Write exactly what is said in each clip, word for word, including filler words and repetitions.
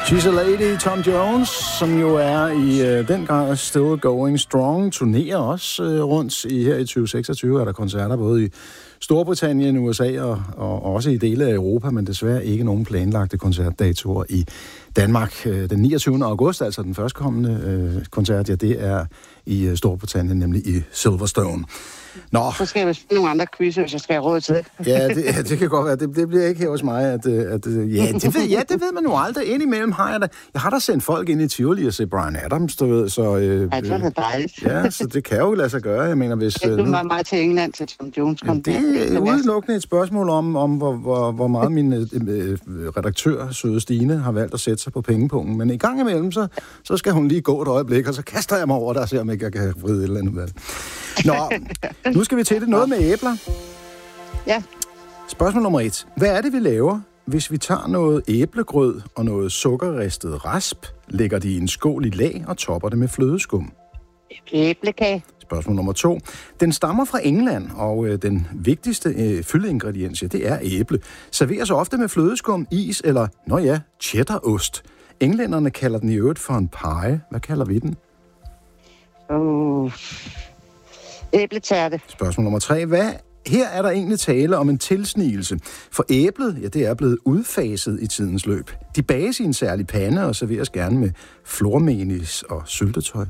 She's a Lady, Tom Jones, som jo er i øh, den grad still going strong, turnerer også øh, rundt i her i tyve seksogtyve, er der koncerter både i Storbritannien, U S A og, og også i dele af Europa, men desværre ikke nogen planlagte koncertdatoer i Danmark. Den niogtyvende august, altså den førstkommende øh, koncert, ja, det er i øh, Storbritannien, nemlig i Silverstone. Nå. Så skal jeg spille nogle andre quizzer, hvis jeg skal have råd til det. Ja, det, ja, det kan godt være. Det, det bliver ikke her hos mig. At, at, ja, det ved, ja, det ved man jo aldrig. Indimellem har jeg da... Jeg har da sendt folk ind i Tivoli og se Bryan Adams, du ved, så... Øh, ja, det er dejligt. Ja, så det kan jo lade sig gøre. Jeg mener, hvis... Jeg du mig meget til England til Tom Jones. Ja, det er udelukkende et spørgsmål om, om hvor, hvor, hvor meget min øh, redaktør, søde Stine, har valgt at sætte sig på pengepunkten. Men i gang imellem, så, så skal hun lige gå et øjeblik, og så kaster jeg mig over der og ser, om ikke jeg kan vride et eller andet med det. Nå, nu skal vi til det. Noget med æbler. Ja. Spørgsmål nummer et. Hvad er det, vi laver, hvis vi tager noget æblegrød og noget sukkerristet rasp, lægger det i en skål i lag og topper det med flødeskum? Æblekage. Spørgsmål nummer to. Den stammer fra England, og øh, den vigtigste øh, fyldeingrediens, ja, det er æble. Serveres ofte med flødeskum, is eller, nå ja, cheddarost. Englænderne kalder den i øvrigt for en pie. Hvad kalder vi den? Uh, æbletærte. Spørgsmål nummer tre. Hvad? Her er der egentlig tale om en tilsnigelse. For æblet, ja, det er blevet udfaset i tidens løb. De bages i en særlig pande og serveres gerne med flormelis og syltetøj.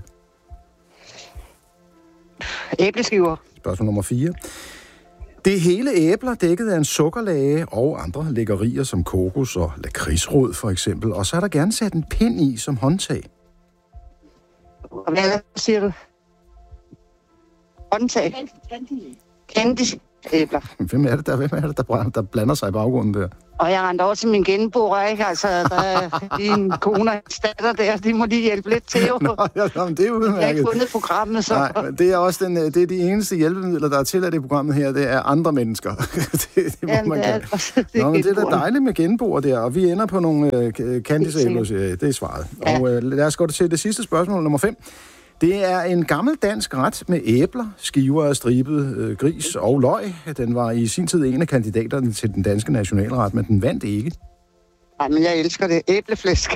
Æbleskiver. Spørgsmål nummer fire. Det er hele æbler dækket af en sukkerlage og andre lækkerier som kokos og lakridsrod for eksempel. Og så er der gerne sat en pind i som håndtag. Og hvad siger du? Håndtag. Candy æbler. Hvem er det, der, hvem er det der, der blander sig i baggrunden der? Og jeg rendte over til min genboer, ikke? Altså, der er din kone og statter der, de må lige hjælpe lidt til. Nå, ja, jamen, det er udmærket. Jeg har ikke fundet programmet, så... Nej, men det er også den, det er de eneste hjælpemidler, der er til af det programmet her, det er andre mennesker. det, det, ja, man det kan. er også, det Nå, men det er da dejligt med genboer der, og vi ender på nogle uh, candisæbler, det er svaret. Ja. Og uh, lad os gå til det sidste spørgsmål, nummer fem. Det er en gammel dansk ret med æbler, skiver af stribet øh, gris og løg. Den var i sin tid en af kandidaterne til den danske nationalret, men den vandt ikke. Nej, men jeg elsker det. Æbleflæsk.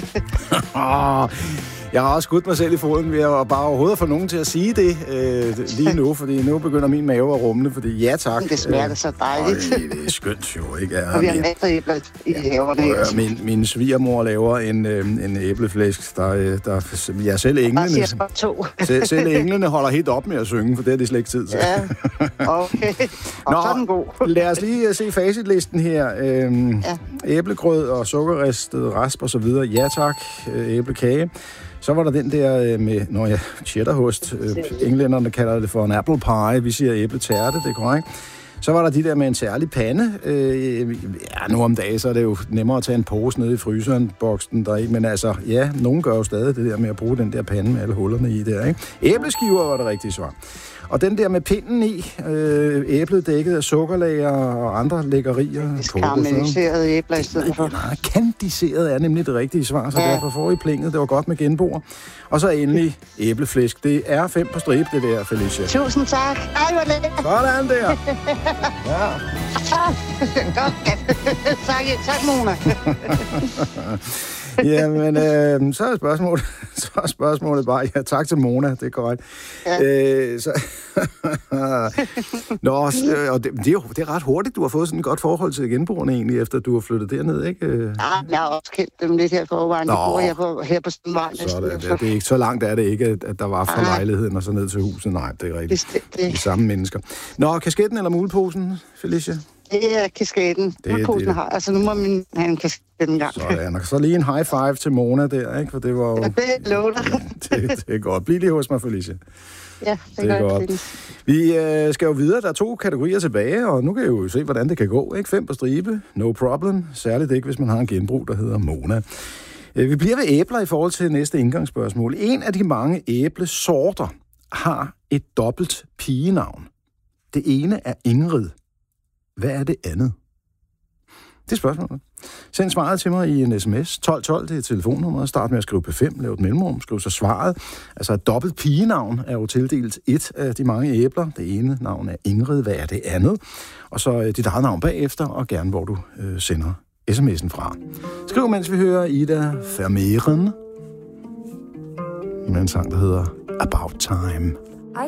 Jeg har også skudt mig selv i foden ved at bare overhovedet få nogen til at sige det øh, lige nu, fordi nu begynder min mave at rumle, fordi ja tak. Det smager øh, så dejligt. Øh, det er skønt jo, ikke? Ja, og vi har masser af æbler i haverne. Ja, min, min svigermor laver en, øh, en æbleflæsk, der, der ja, selv englene, selv, selv englene holder helt op med at synge, for det er de slet ikke tid til. Ja, okay. Og Nå, så er den god. Lad os lige se facitlisten her. Øhm, ja. Æblegrød og sukkerristet rasp og så videre. Ja tak, æblekage. Så var der den der med, nå ja, cheddarost. Englænderne kalder det for en apple pie. Vi siger æbletærte, det er korrekt. Så var der de der med en særlig pande. Øh, ja, nu om dagen, så er det jo nemmere at tage en pose nede i fryseren, boksen der, ikke? Men altså, ja, nogen gør jo stadig det der med at bruge den der pande med alle hullerne i der, ikke? Æbleskiver var det rigtige svar. Og den der med pinden i, øh, æblet dækket af sukkerlager og andre lækkerier. Karamelliserede æbler i stedet for. Nej, kandiseret er nemlig det rigtige svar, så ja. Derfor får I plinget. Det var godt med genboer. Og så endelig æbleflæsk. Det er fem på stribe, det der, Felicia. Tusind tak. Ej, hvor lækkert. Sådan der. Ja. tak, tak, Mona. Jamen, øh, så er spørgsmålet, så er spørgsmålet bare, ja, tak til Mona, det er korrekt. Ja. Øh, så, Nå, og det, det, er jo, det er ret hurtigt, du har fået sådan et godt forhold til genboerne egentlig, efter du har flyttet derned, ikke? Ja, jeg har også kendt dem lidt her forvejen. De bor her på, her på Stenvej. Så det, det, det er ikke så langt, er det ikke, at der var fra lejligheden og så ned til huset. Nej, det er rigtigt. Det, det. De samme mennesker. Nå, kasketten eller muleposen, Felicia? Det er kasketten. Muleposen har, altså nu må min have en kasket en gang. Sådan, og så lige en high five til Mona der, ikke? For det var jo... Ja, det lover det, det er godt. Bliv lige hos mig, Felicia. Ja, det, det er godt. godt. Vi øh, skal jo videre. Der er to kategorier tilbage, og nu kan I jo se, hvordan det kan gå. Ikke? Fem på stribe, no problem. Særligt ikke, hvis man har en genbrug, der hedder Mona. Vi bliver ved æbler i forhold til næste indgangsspørgsmål. En af de mange æblesorter har et dobbelt pigenavn. Det ene er Ingrid. Hvad er det andet? Det er spørgsmålet. Send svaret til mig i en sms. tolv tolv, det er telefonnummeret. Start med at skrive P fem, lav et mellemrum, skriv så svaret. Altså et dobbelt pigenavn er jo tildelt et af de mange æbler. Det ene navn er Ingrid, hvad er det andet? Og så dit eget navn bagefter, og gerne hvor du øh, sender sms'en fra. Skriv, mens vi hører Ida Vermeeren med en sang, der hedder About Time.